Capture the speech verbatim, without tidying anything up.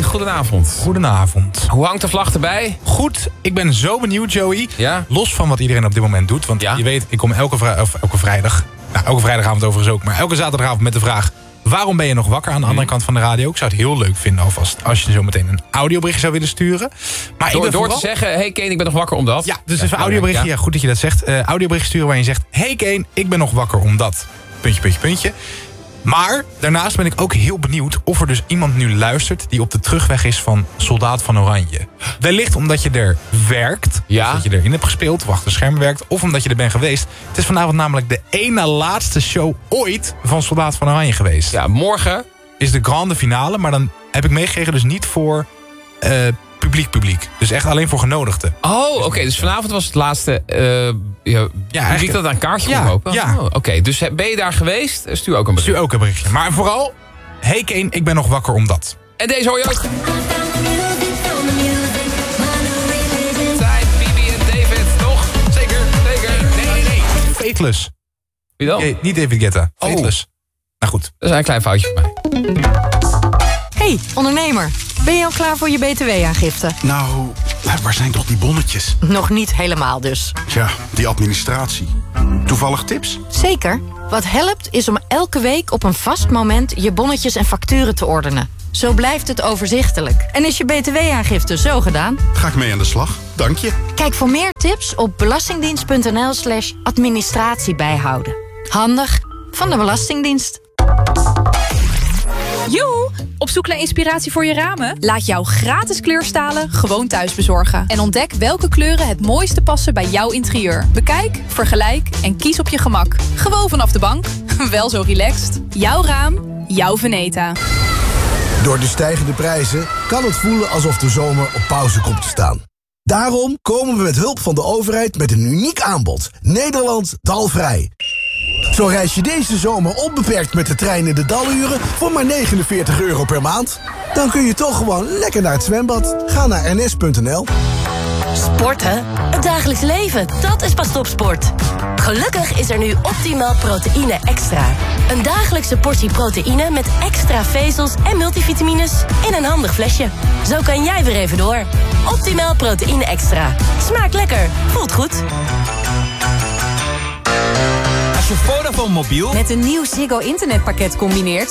goedenavond. Goedenavond. Hoe hangt de vlag erbij? Goed, ik ben zo benieuwd, Joey. Ja? Los van wat iedereen op dit moment doet. Want Ja? je weet, ik kom elke, vrij, of elke vrijdag... Nou, elke vrijdagavond overigens ook. Maar elke zaterdagavond met de vraag... Waarom ben je nog wakker aan de andere kant van de radio? Ik zou het heel leuk vinden alvast als je zo meteen een audiobericht zou willen sturen. Maar Door, ik ben door vooral... te zeggen, hey Kane, ik ben nog wakker omdat. Ja, dus even een audioberichtje. Ja. Ja, goed dat je dat zegt. Uh, audiobericht sturen waarin je zegt... Hey Kane, ik ben nog wakker omdat... Puntje, puntje, puntje. Maar daarnaast ben ik ook heel benieuwd of er dus iemand nu luistert... die op de terugweg is van Soldaat van Oranje. Wellicht omdat je er werkt. Ja. Of dat je erin hebt gespeeld of achter de schermen werkt. Of omdat je er bent geweest. Het is vanavond namelijk de ene laatste show ooit van Soldaat van Oranje geweest. Ja, morgen is de grande finale. Maar dan heb ik meegekregen dus niet voor uh, publiek publiek. Dus echt alleen voor genodigden. Oh, oké. Okay, dus vanavond was het laatste... Uh, ja, ja, publiek dat aan een kaartje ja, kopen? Ja. Oh, oké, okay. Dus ben je daar geweest? Stuur ook een berichtje. Stuur ook een berichtje. Maar vooral... Hey Kane, ik ben nog wakker omdat. En deze hoor je ook. Zijn Bibi en David, toch? Zeker, zeker. Nee, nee, nee. Fateless. Wie dan? Nee, niet David Guetta. Fateless. Oh. Nou goed. Dat is een klein foutje voor mij. Hey, ondernemer. Ben je al klaar voor je B T W-aangifte? Nou, waar zijn toch die bonnetjes? Nog niet helemaal dus. Tja, die administratie. Toevallig tips? Zeker. Wat helpt is om elke week op een vast moment je bonnetjes en facturen te ordenen. Zo blijft het overzichtelijk. En is je B T W-aangifte zo gedaan? Ga ik mee aan de slag. Dank je. Kijk voor meer tips op belastingdienst.nl slash administratie bijhouden. Handig van de Belastingdienst. Joe, op zoek naar inspiratie voor je ramen? Laat jouw gratis kleurstalen gewoon thuis bezorgen. En ontdek welke kleuren het mooiste passen bij jouw interieur. Bekijk, vergelijk en kies op je gemak. Gewoon vanaf de bank. Wel zo relaxed. Jouw raam, jouw Veneta. Door de stijgende prijzen kan het voelen alsof de zomer op pauze komt te staan. Daarom komen we met hulp van de overheid met een uniek aanbod. Nederland dalvrij. Zo reis je deze zomer onbeperkt met de trein in de daluren voor maar negenenveertig euro per maand. Dan kun je toch gewoon lekker naar het zwembad. Ga naar n s punt n l. Sporten? Het dagelijks leven, dat is pas topsport. Gelukkig is er nu Optimal Proteïne Extra. Een dagelijkse portie proteïne met extra vezels en multivitamines in een handig flesje. Zo kan jij weer even door. Optimal Proteïne Extra. Smaakt lekker, voelt goed. Als je Vodafone mobiel met een nieuw Ziggo internetpakket combineert,